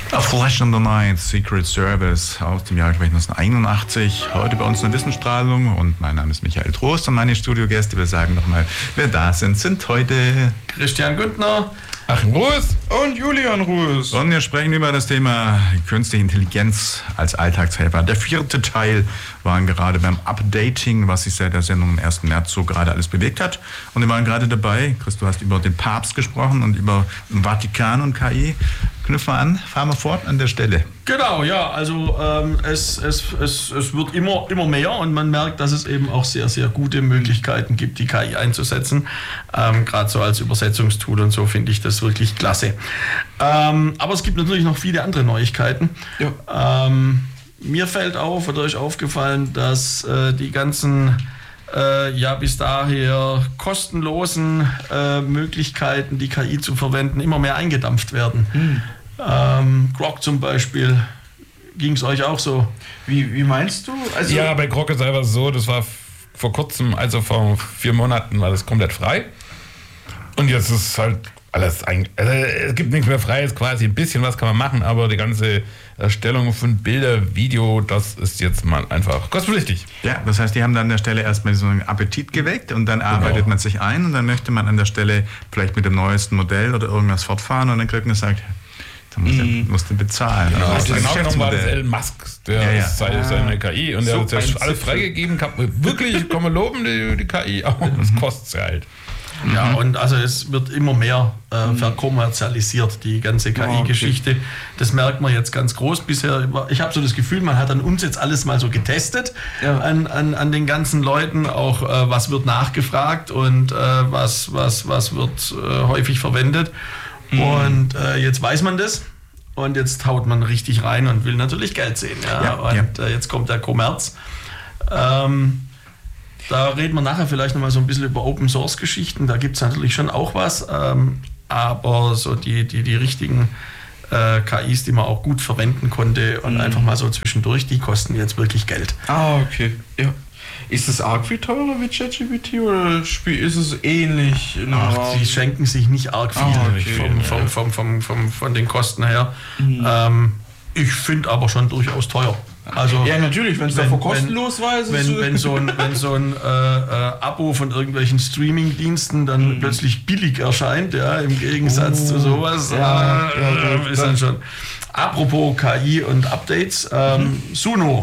A Flash in the Night, Secret Service aus dem Jahr 1981. Heute bei uns eine Wissensstrahlung und mein Name ist Michael Trost und meine Studiogäste, wir sagen nochmal, wer da sind heute Christian Güntner, Achim Ruhes und Julian Ruhes. Und wir sprechen über das Thema künstliche Intelligenz als Alltagshelfer. Der 4. Teil war gerade beim Updating, was sich seit der Sendung am 1. März so gerade alles bewegt hat. Und wir waren gerade dabei, Chris, du hast über den Papst gesprochen und über den Vatikan und KI. Knüpfen wir an, fahren wir fort an der Stelle. Genau, ja, also es wird immer mehr und man merkt, dass es eben auch sehr, sehr gute Möglichkeiten gibt, die KI einzusetzen. Gerade so als Übersetzungstool und so finde ich das wirklich klasse. Aber es gibt natürlich noch viele andere Neuigkeiten. Ja. Mir fällt auf, oder euch aufgefallen, dass die ganzen bis daher kostenlosen Möglichkeiten, die KI zu verwenden, immer mehr eingedampft werden. Grok zum Beispiel, ging es euch auch so? Wie meinst du? Also ja, bei Grok ist einfach so, das war vor kurzem, also vor 4 Monaten war das komplett frei. Und jetzt ist halt alles eigentlich, also es gibt nichts mehr Freies quasi, ein bisschen was kann man machen, aber die ganze Erstellung von Bilder, Video, das ist jetzt mal einfach kostenpflichtig. Ja, das heißt, die haben dann an der Stelle erstmal so einen Appetit geweckt und dann arbeitet man sich ein und dann möchte man an der Stelle vielleicht mit dem neuesten Modell oder irgendwas fortfahren und dann kriegt man gesagt, dann musst du bezahlen. Genau, also genau genommen war das Elon Musk, der seine KI und der so hat das alles freigegeben, wirklich, kann man loben, die KI, aber das kostet halt. Ja, und also es wird immer mehr verkommerzialisiert, die ganze KI-Geschichte. Okay. Das merkt man jetzt ganz groß. Bisher, ich habe so das Gefühl, man hat an uns jetzt alles mal so getestet, an den ganzen Leuten, auch was wird nachgefragt und was wird häufig verwendet. Und jetzt weiß man das und jetzt haut man richtig rein und will natürlich Geld sehen. Jetzt kommt der Kommerz. Da reden wir nachher vielleicht nochmal so ein bisschen über Open-Source-Geschichten. Da gibt es natürlich schon auch was, aber so die richtigen KIs, die man auch gut verwenden konnte und einfach mal so zwischendurch, die kosten jetzt wirklich Geld. Ah, okay. Ja. Ist es arg viel teurer wie ChatGPT oder ist es ähnlich? Sie schenken sich nicht arg viel von den Kosten her. Ich finde aber schon durchaus teuer. Also, ja, natürlich, wenn es davor kostenlos war. Wenn so ein Abo von irgendwelchen Streaming-Diensten dann plötzlich billig erscheint, im Gegensatz zu sowas, ist dann schon. Apropos KI und Updates, Suno,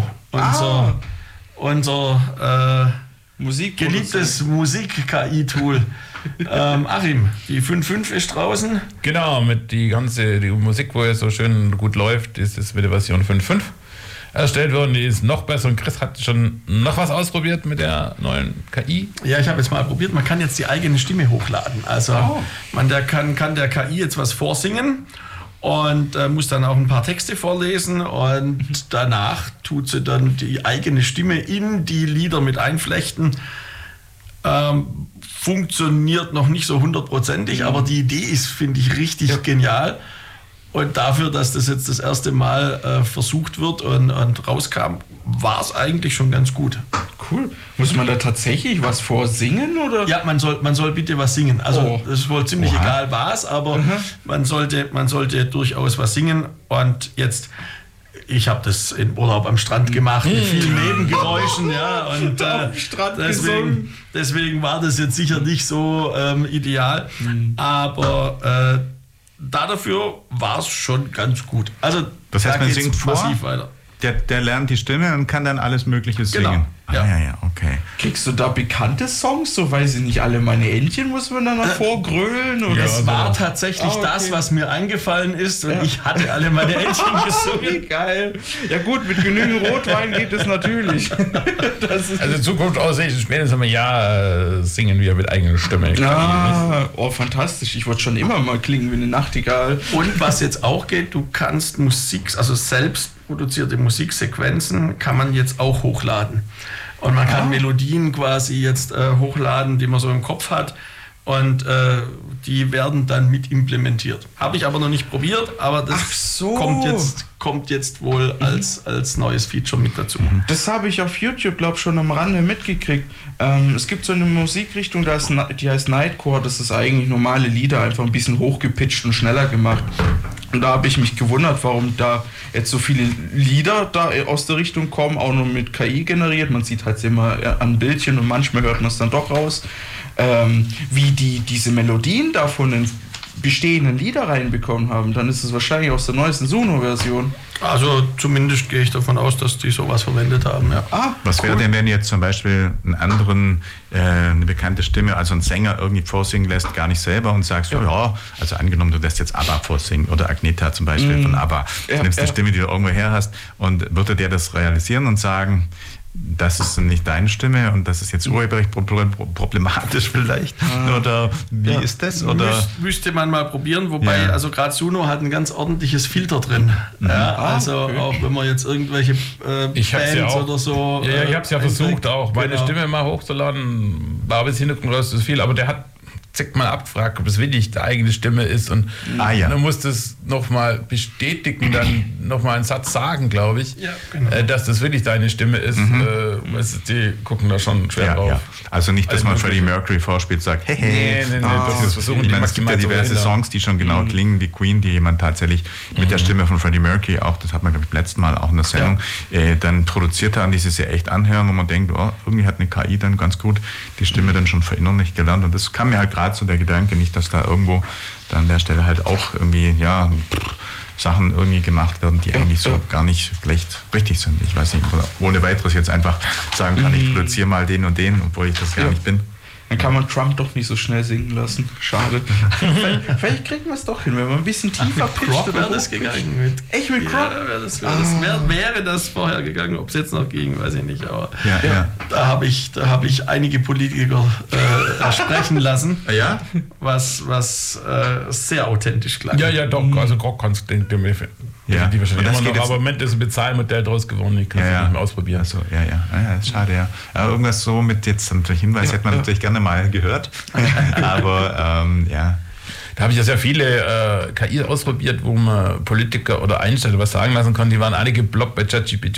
unser geliebtes Musik-KI-Tool. Achim, die 5.5 ist draußen. Genau, mit die Musik, wo es so schön gut läuft, ist es mit der Version 5.5 erstellt worden. Die ist noch besser und Chris hat schon noch was ausprobiert mit der neuen KI. Ja, ich habe jetzt mal probiert, man kann jetzt die eigene Stimme hochladen. Also man kann der KI jetzt was vorsingen und muss dann auch ein paar Texte vorlesen und danach tut sie dann die eigene Stimme in die Lieder mit einflechten. Funktioniert noch nicht so 100%, aber die Idee ist, finde ich, richtig genial. Und dafür, dass das jetzt das erste Mal versucht wird und rauskam, war es eigentlich schon ganz gut. Cool. Muss man da tatsächlich was vorsingen? Oder? Ja, man soll bitte was singen. Also es ist wohl ziemlich egal was, aber man sollte durchaus was singen. Und jetzt, ich habe das im Urlaub am Strand gemacht mit vielen Nebengeräuschen. Und deswegen war das jetzt sicher nicht so ideal. Aber dafür war es schon ganz gut. Also das heißt, man singt massiv vor, weiter. Der lernt die Stimme und kann dann alles Mögliche singen. Ja, okay. Kriegst du da bekannte Songs? So weiß ich nicht, alle meine Entchen muss man dann noch vorgrölen? Oder? Das war tatsächlich das, was mir eingefallen ist und ich hatte alle meine Entchen gesungen. Wie geil. Ja gut, mit genügend Rotwein geht es natürlich. Also in Zukunft aussehen, spätestens ein Jahr singen wir mit eigener Stimme. Fantastisch. Ich wollte schon immer mal klingen wie eine Nachtigall. Und was jetzt auch geht, du kannst Musik, also selbst produzierte Musiksequenzen kann man jetzt auch hochladen. Und man kann Melodien quasi jetzt hochladen, die man so im Kopf hat. Und die werden dann mit implementiert. Habe ich aber noch nicht probiert, aber das kommt jetzt wohl als neues Feature mit dazu. Das habe ich auf YouTube, glaube ich, schon am Rande mitgekriegt. Es gibt so eine Musikrichtung, die heißt Nightcore. Das ist eigentlich normale Lieder, einfach ein bisschen hochgepitcht und schneller gemacht. Und da habe ich mich gewundert, warum da jetzt so viele Lieder da aus der Richtung kommen, auch nur mit KI generiert. Man sieht halt immer an Bildchen und manchmal hört man es dann doch raus. Wie die diese Melodien da von den bestehenden Lieder reinbekommen haben, dann ist es wahrscheinlich aus der neuesten Suno-Version. Also zumindest gehe ich davon aus, dass die sowas verwendet haben, ja. Was wäre denn, wenn jetzt zum Beispiel einen anderen, eine bekannte Stimme, also ein Sänger irgendwie vorsingen lässt, gar nicht selber und sagst, also angenommen, du lässt jetzt ABBA vorsingen oder Agneta zum Beispiel von ABBA. Du nimmst die Stimme, die du irgendwo her hast, und würde der das realisieren und sagen, das ist nicht deine Stimme und das ist jetzt urheberrecht problematisch vielleicht? Oder wie ist das? Oder? Müsste man mal probieren, wobei, also gerade Suno hat ein ganz ordentliches Filter drin. Ja, also auch wenn man jetzt irgendwelche Bands oder so... Ja, ich habe es ja versucht auch, meine Stimme mal hochzuladen, war bis Hintergrund zu viel, aber der hat mal abgefragt, ob es wirklich die eigene Stimme ist und dann musste es nochmal bestätigen, dann nochmal einen Satz sagen, glaube ich, dass das wirklich deine Stimme ist. Die gucken da schon schwer drauf. Ja. Also nicht, dass man Freddie Mercury vorspielt, sagt, hey, das versuchen die es gibt ja diverse Songs, die schon genau klingen wie Queen, die jemand tatsächlich mit der Stimme von Freddie Mercury, auch das hat man, glaube ich, beim letzten Mal auch in der Sendung, dann produziert haben, die sich ja echt anhören, wo man denkt, irgendwie hat eine KI dann ganz gut die Stimme dann schon verinnerlicht gelernt, und das kam mir halt gerade so der Gedanke, nicht, dass da irgendwo dann an der Stelle halt auch irgendwie, Sachen irgendwie gemacht werden, die eigentlich so gar nicht vielleicht richtig sind. Ich weiß nicht, oder ohne weiteres jetzt einfach sagen kann, ich produziere mal den und den, obwohl ich das gar nicht bin. Dann kann man Trump doch nicht so schnell singen lassen. Schade. Vielleicht kriegen wir es doch hin, wenn man ein bisschen tiefer pitcht. Wäre das gegangen mit. Echt mit Crop? Wäre das vorher gegangen, ob es jetzt noch ging, weiß ich nicht. Aber da habe ich einige Politiker sprechen lassen, was sehr authentisch klang. Ja, doch, also Grog kannst du die wahrscheinlich immer noch, aber im Moment ist ein Bezahlmodell draus geworden, ich kann es nicht mehr ausprobieren. Also, ist schade, ja. Irgendwas so mit jetzt natürlich Hinweis hätte man natürlich gerne mal gehört, aber Da habe ich ja sehr viele KI ausprobiert, wo man Politiker oder Einsteller was sagen lassen konnte, die waren alle geblockt bei ChatGPT.